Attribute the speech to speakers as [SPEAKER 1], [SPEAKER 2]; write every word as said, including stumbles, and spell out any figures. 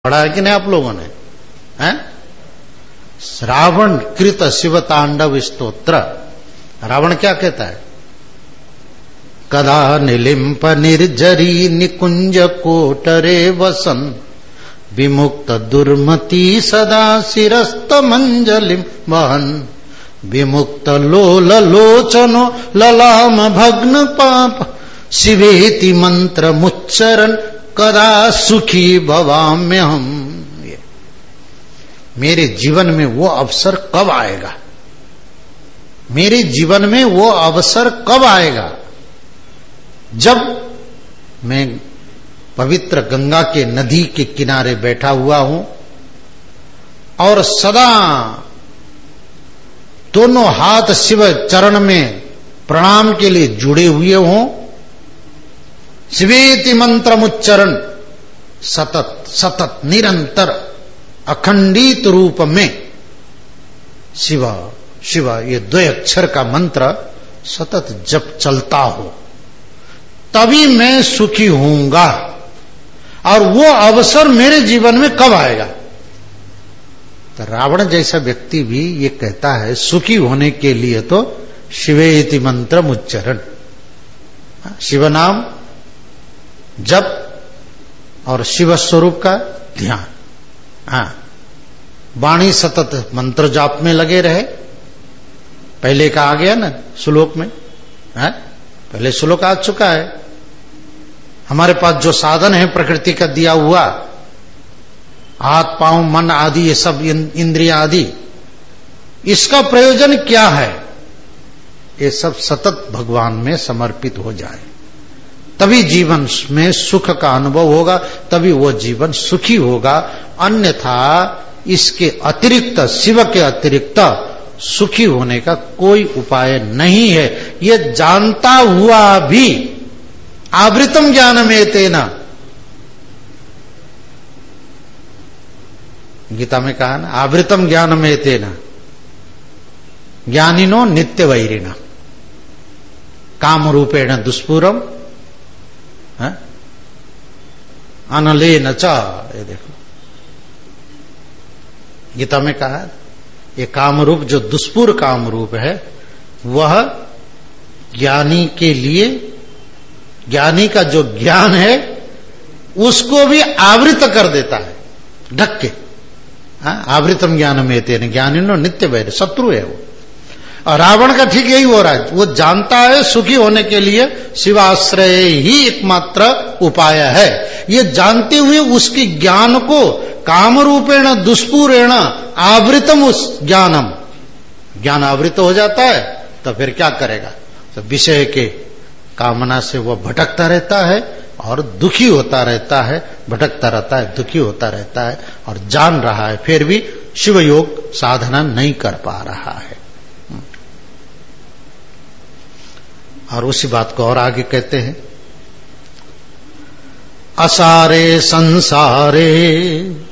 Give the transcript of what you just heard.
[SPEAKER 1] पढ़ा है कि नहीं आप लोगों ने? हैं? रावण कृत शिव तांडव स्तोत्र। रावण क्या कहता है? कदा निलिंप निर्जरी निकुंज कोटरे वसन विमुक्त दुर्मति सदा शिरस्त मंजलिम वहन विमुक्त लोल लोचनो ललाम भग्न पाप शिवेति मंत्र मुच्चरण कदा सुखी भवाम्य हम। मेरे जीवन में वो अवसर कब आएगा? मेरे जीवन में वो अवसर कब आएगा जब मैं पवित्र गंगा के नदी के किनारे बैठा हुआ हूं और सदा दोनों हाथ शिव चरण में प्रणाम के लिए जुड़े हुए हों। शिवेति मंत्रमुच्चरण सतत सतत निरंतर अखंडित रूप में शिव शिव ये दो अक्षर का मंत्र सतत जब चलता हो तभी मैं सुखी होऊंगा। और वो अवसर मेरे जीवन में कब आएगा? तो रावण जैसा व्यक्ति भी ये कहता है सुखी होने के लिए तो शिवेति मंत्र उच्चारण, शिव नाम जप और शिव स्वरूप का ध्यान। हाँ, वाणी सतत मंत्र जाप में लगे रहे। पहले का आ गया ना श्लोक में, है? पहले श्लोक आ चुका है। हमारे पास जो साधन है प्रकृति का दिया हुआ, हाथ पांव मन आदि ये सब इंद्रियां आदि, इसका प्रयोजन क्या है? ये सब सतत भगवान में समर्पित हो जाए तभी जीवन में सुख का अनुभव होगा, तभी वो जीवन सुखी होगा। अन्यथा इसके अतिरिक्त, शिव के अतिरिक्त सुखी होने का कोई उपाय नहीं है। ये जानता हुआ भी आवृतम ज्ञानमेव तेन, गीता में कहा ना, आवृतम ज्ञानमेव तेन ज्ञानिनो नित्य वैरिणा काम रूपेण दुष्पूरम अनले न चा। ये देखो गीता में कहा ये काम रूप जो दुष्पूर काम रूप है वह ज्ञानी के लिए, ज्ञानी का जो ज्ञान है उसको भी आवृत कर देता है, ढक के। आवृतम ज्ञान में तेन ज्ञानिनो नित्य वैर, शत्रु है वो। और रावण का ठीक यही हो रहा है, वो जानता है सुखी होने के लिए शिवाश्रय ही एकमात्र उपाय है। ये जानते हुए उसके ज्ञान को काम रूपेण दुष्पूरेण आवृतम उस ज्ञानम, ज्ञान आवृत हो जाता है तो फिर क्या करेगा? तो विषय के कामना से वह भटकता रहता है और दुखी होता रहता है, भटकता रहता है, दुखी होता रहता है और जान रहा है फिर भी शिव योग साधना नहीं कर पा रहा है। और उसी बात को और आगे कहते हैं, असारे संसारे